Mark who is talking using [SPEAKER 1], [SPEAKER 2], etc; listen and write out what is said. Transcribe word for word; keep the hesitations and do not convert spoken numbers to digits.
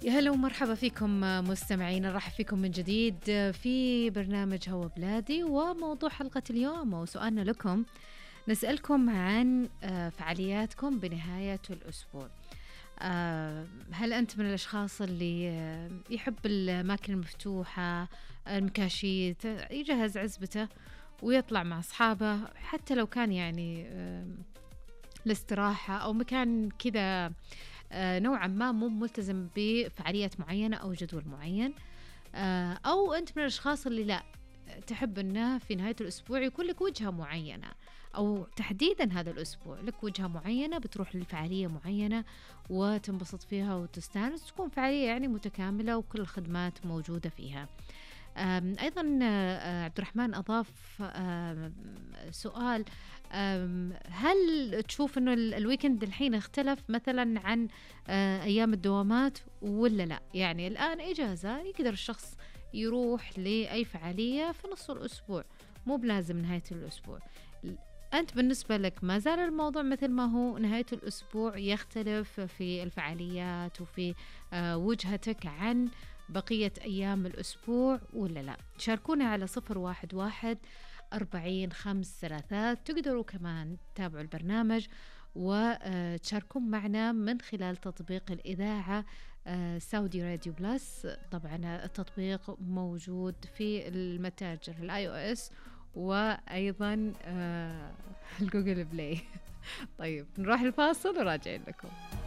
[SPEAKER 1] يا هلا ومرحبا فيكم مستمعين، نرحب فيكم من جديد في برنامج هوا بلادي. وموضوع حلقة اليوم وسؤالنا لكم، نسألكم عن فعالياتكم بنهاية الأسبوع. هل أنت من الأشخاص اللي يحب الأماكن المفتوحة، المكاشيت، يجهز عزبته ويطلع مع أصحابه حتى لو كان يعني الاستراحة أو مكان كذا نوعا ما مو ملتزم بفعاليات معينة أو جدول معين، أو أنت من الأشخاص اللي لا تحب أنه في نهاية الأسبوع يكون لك وجهة معينة، أو تحديدا هذا الأسبوع لك وجهة معينة بتروح لفعالية معينة وتنبسط فيها وتستانس، تكون فعالية يعني متكاملة وكل الخدمات موجودة فيها. أيضا عبد الرحمن أضاف سؤال، هل تشوف أنه الويكند الحين اختلف مثلا عن أيام الدوامات ولا لا؟ يعني الآن إجازة يقدر الشخص يروح لأي فعالية في نص الأسبوع، مو بلازم نهاية الأسبوع. أنت بالنسبة لك ما زال الموضوع مثل ما هو، نهاية الأسبوع يختلف في الفعاليات وفي وجهتك عن بقية أيام الأسبوع ولا لا؟ شاركونا على صفر واحد واحد أربعين خمس ثلاثات. تقدروا كمان تتابعوا البرنامج وتشاركون معنا من خلال تطبيق الإذاعة سعودي راديو بلس. طبعا التطبيق موجود في المتاجر الاي او اس وأيضا الجوجل بلاي. طيب نروح الفاصل وراجعين لكم.